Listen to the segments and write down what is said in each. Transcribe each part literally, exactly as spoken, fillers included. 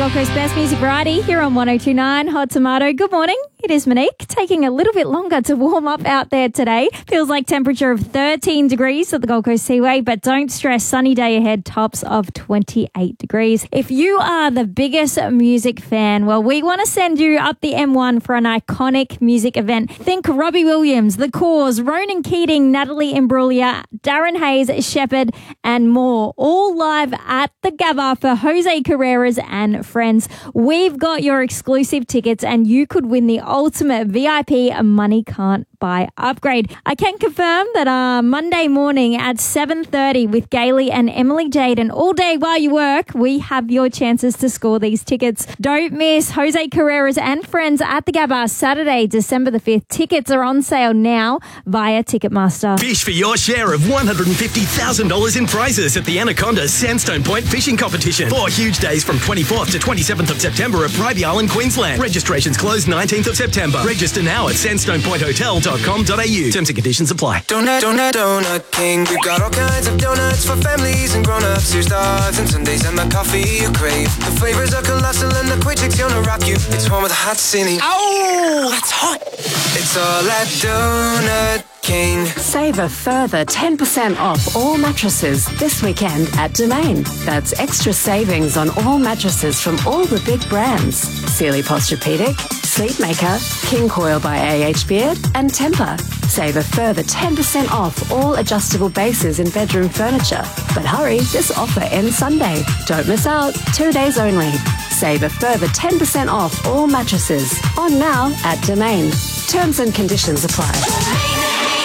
Gold Coast Best Music Variety here on one oh two point nine Hot Tomato. Good morning. It is Monique, taking a little bit longer to warm up out there today. Feels like temperature of thirteen degrees at the Gold Coast Seaway, but don't stress, sunny day ahead, tops of twenty-eight degrees. If you are the biggest music fan, well, we want to send you up the M one for an iconic music event. Think Robbie Williams, The Cause, Ronan Keating, Natalie Imbruglia, Darren Hayes, Shepherd, and more. All live at the Gabba for Jose Carreras and friends. We've got your exclusive tickets and you could win the ultimate V I P money can't buy upgrade. I can confirm that uh, Monday morning at seven thirty with Gailey and Emily Jade, and all day while you work, we have your chances to score these tickets. Don't miss Jose Carreras and friends at the Gabba Saturday, December the fifth. Tickets are on sale now via Ticketmaster. Fish for your share of one hundred fifty thousand dollars in prizes at the Anaconda Sandstone Point Fishing Competition. Four huge days from twenty-fourth to twenty-seventh of September at Bribie Island, Queensland. Registrations close nineteenth of September. Register now at sandstone point hotel dot com dot a u. Terms and conditions apply. Donut, donut, donut king. We've got all kinds of donuts for families and grown-ups. Here's dogs and Sundays and the coffee you crave. The flavors are colossal and the quick chick's gonna rock you. It's home with a hot city. Ow, that's hot. It's all at Donut King. Save a further ten percent off all mattresses this weekend at Domain. That's extra savings on all mattresses from all the big brands. Sealy Posturepedic, Sleepmaker, King Coil by A H Beard, and Tempur. Save a further ten percent off all adjustable bases in bedroom furniture. But hurry, this offer ends Sunday. Don't miss out. Two days only. Save a further ten percent off all mattresses. On now at Domain. Terms and conditions apply.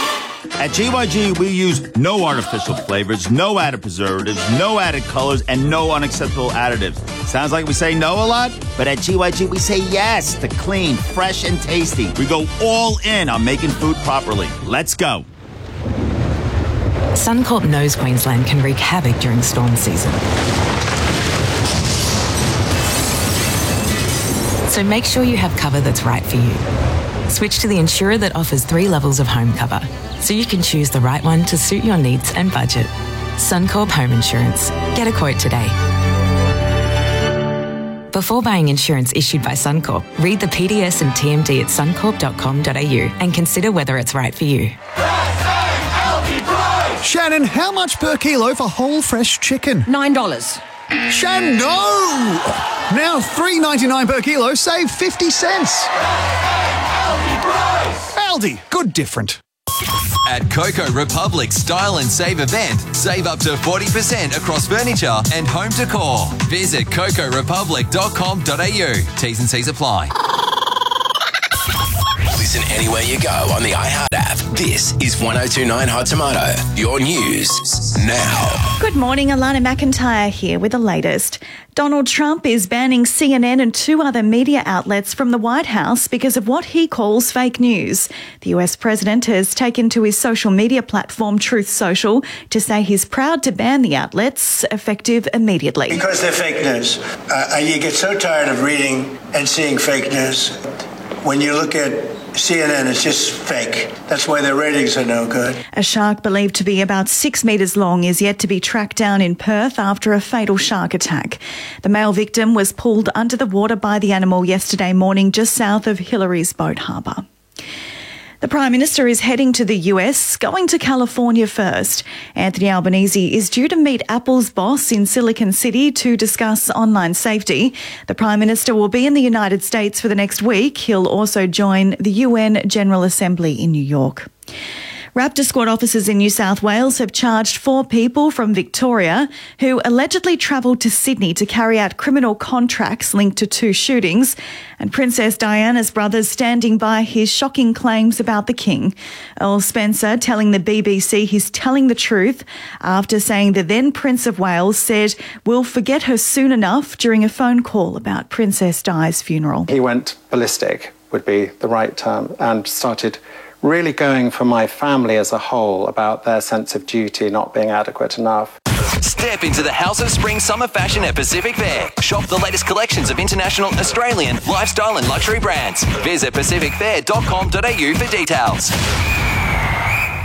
At G Y G, we use no artificial flavors, no added preservatives, no added colors, and no unacceptable additives. Sounds like we say no a lot, but at G Y G, we say yes to clean, fresh, and tasty. We go all in on making food properly. Let's go. Suncorp knows Queensland can wreak havoc during storm season. So make sure you have cover that's right for you. Switch to the insurer that offers three levels of home cover, so you can choose the right one to suit your needs and budget. Suncorp Home Insurance. Get a quote today. Before buying insurance issued by Suncorp, read the P D S and T M D at suncorp dot com dot a u and consider whether it's right for you. Shannon, how much per kilo for whole fresh chicken? Nine dollars. Shannon, no! Now three ninety-nine per kilo, save fifty cents. Aldi, good different. At Coco Republic Style and Save event, save up to forty percent across furniture and home decor. Visit coco republic dot com dot a u. T's and C's apply. Listen anywhere you go on the iHeart app. This is one oh two point nine Hot Tomato. Your news now. Good morning, Alana McIntyre here with the latest. Donald Trump is banning C N N and two other media outlets from the White House because of what he calls fake news. The U S president has taken to his social media platform Truth Social to say he's proud to ban the outlets, effective immediately. Because they're fake news. Uh, you get so tired of reading and seeing fake news. When you look at C N N, it's just fake. That's why their ratings are no good. A shark believed to be about six metres long is yet to be tracked down in Perth after a fatal shark attack. The male victim was pulled under the water by the animal yesterday morning just south of Hillary's Boat Harbour. The Prime Minister is heading to the U S, going to California first. Anthony Albanese is due to meet Apple's boss in Silicon City to discuss online safety. The Prime Minister will be in the United States for the next week. He'll also join the U N General Assembly in New York. Raptor Squad officers in New South Wales have charged four people from Victoria who allegedly travelled to Sydney to carry out criminal contracts linked to two shootings, and Princess Diana's brothers standing by his shocking claims about the King. Earl Spencer telling the B B C he's telling the truth after saying the then Prince of Wales said, "We'll forget her soon enough," during a phone call about Princess Di's funeral. He went ballistic, would be the right term, and started really going for my family as a whole about their sense of duty not being adequate enough. Step into the House of Spring summer fashion at Pacific Fair. Shop the latest collections of international, Australian, lifestyle and luxury brands. Visit pacific fair dot com dot a u for details.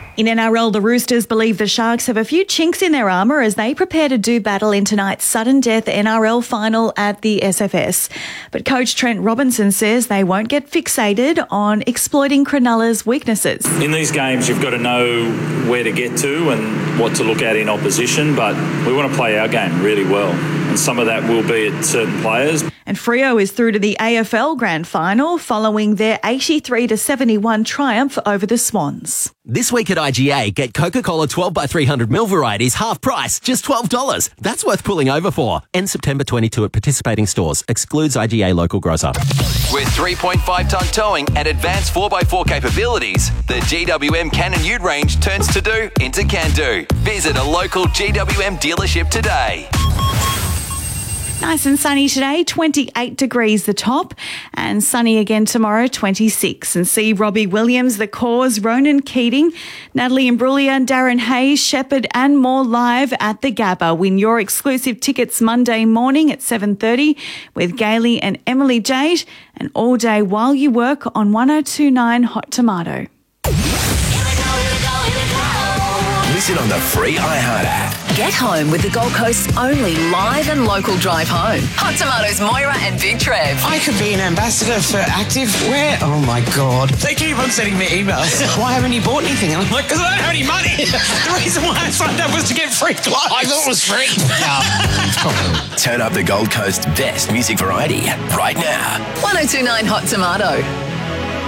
In N R L, the Roosters believe the Sharks have a few chinks in their armour as they prepare to do battle in tonight's sudden death N R L final at the S F S. But coach Trent Robinson says they won't get fixated on exploiting Cronulla's weaknesses. In these games, you've got to know where to get to and what to look at in opposition, but we want to play our game really well. And some of that will be at certain players. And Freo is through to the A F L Grand Final following their eighty-three to seventy-one triumph over the Swans. This week at I G A, get Coca-Cola twelve by three hundred mil varieties half price, just twelve dollars. That's worth pulling over for. End September twenty-second at participating stores. Excludes I G A local grocer. With three point five tonne towing and advanced four by four capabilities, the G W M Cannon Ute range turns to do into can do. Visit a local G W M dealership today. Nice and sunny today, twenty-eight degrees the top, and sunny again tomorrow, twenty-six. And see Robbie Williams, The Cause, Ronan Keating, Natalie Imbruglia, Darren Hayes, Shepherd and more live at the Gabba. Win your exclusive tickets Monday morning at seven thirty with Gailey and Emily Jade, and all day while you work on one oh two point nine Hot Tomato. Listen on the free iHeart app. Get home with the Gold Coast's only live and local drive home. Hot Tomatoes, Moira and Big Trev. I could be an ambassador for Active. Where? Oh my God. They keep on sending me emails. Why haven't you bought anything? And I'm like, because I don't have any money. The reason why I signed up was to get free clothes. I thought it was free. Turn up the Gold Coast's best music variety right now. one oh two point nine Hot Tomato.